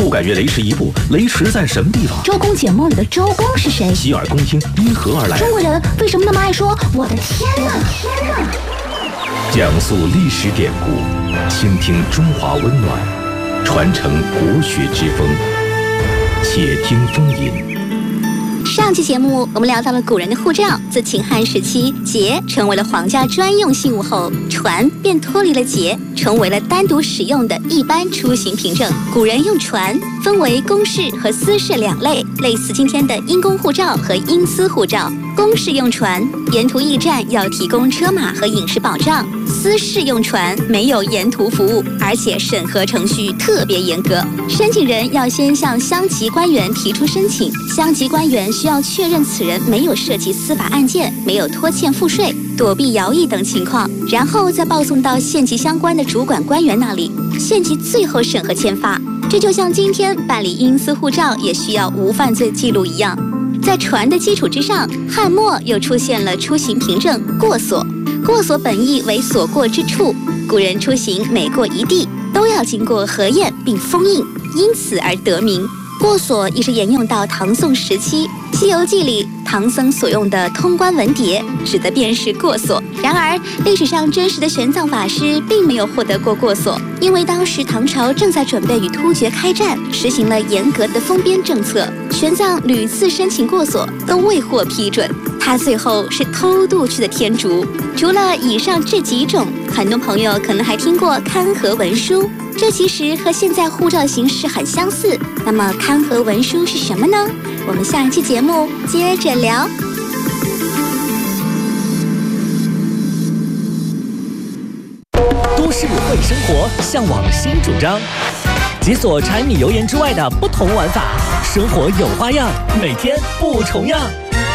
不敢越雷池一步，雷池在什么地方？ 周公解梦里的周公是谁？ 洗耳恭听，因何而来？ 中国人为什么那么爱说我的天哪？ 讲述历史典故，倾听中华温暖，传承国学之风。且听风吟。 上期节目我们聊到了古人的护照，自秦汉时期，节成为了皇家专用信物后，船便脱离了节，成为了单独使用的一般出行凭证。古人用船分为公事和私事两类，类似今天的因公护照和因私护照。公事用船，沿途驿站要提供车马和饮食保障；私事用船没有沿途服务，而且审核程序特别严格。申请人要先向乡级官员提出申请，乡级官员需要确认此人没有涉及司法案件，没有拖欠赋税、躲避徭役等情况，然后再报送到县级相关的主管官员那里，县级最后审核签发。这就像今天办理因私护照也需要无犯罪记录一样。在船的基础之上，汉末又出现了出行凭证过所。过所本意为所过之处，古人出行每过一地都要经过核验并封印，因此而得名。过所一直沿用到唐宋时期，《西游记》里唐僧所用的通关文牒指的便是过所。然而历史上真实的玄奘法师并没有获得过过所，因为当时唐朝正在准备与突厥开战，实行了严格的封边政策，玄奘屡次申请过所都未获批准，他最后是偷渡去的天竺。除了以上这几种，很多朋友可能还听过勘核文书，这其实和现在护照形式很相似。那么勘核文书是什么呢？我们下一期节目接着聊。 都市会生活，向往新主张，解锁柴米油盐之外的不同玩法，生活有花样，每天不重样。